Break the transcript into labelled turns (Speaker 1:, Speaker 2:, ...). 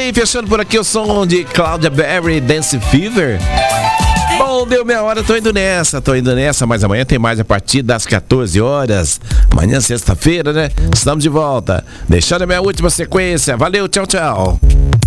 Speaker 1: bem, fechando por aqui o som de Cláudia Berry, Dance Fever. Bom, deu meia hora, tô indo nessa, mas amanhã tem mais a partir das 14 horas. Amanhã, sexta-feira, né? Estamos de volta. Deixando a minha última sequência. Valeu, tchau, tchau.